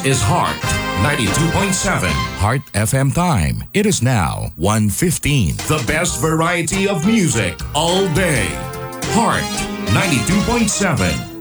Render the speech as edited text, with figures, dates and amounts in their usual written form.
is Heart 92.7. Heart FM time. It is now 1:15. The best variety of music all day. Heart 92.7.